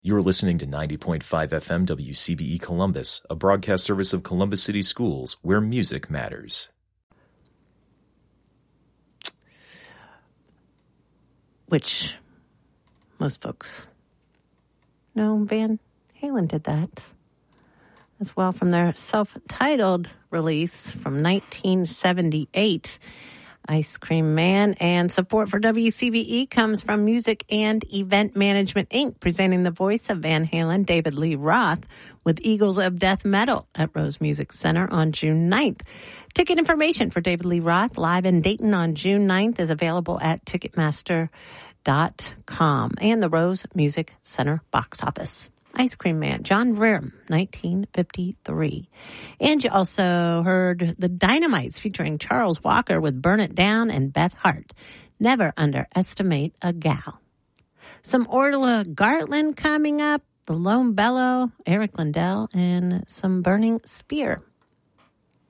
You're listening to 90.5 FM WCBE Columbus, a broadcast service of Columbus City Schools, where music matters. Which most folks know Van Halen did that as well from their self-titled release from 1978. Ice Cream Man. And support for WCBE comes from Music and Event Management, Inc., presenting the voice of Van Halen, David Lee Roth, with Eagles of Death Metal at Rose Music Center on June 9th. Ticket information for David Lee Roth live in Dayton on June 9th is available at Ticketmaster.com and the Rose Music Center box office. Ice Cream Man, John Rim, 1953. And you also heard the Dynamites featuring Charles Walker with Burn It Down and Beth Hart. Never underestimate a gal. Some Orla Gartland coming up, the Lone Bellow, Eric Lindell, and some Burning Spear.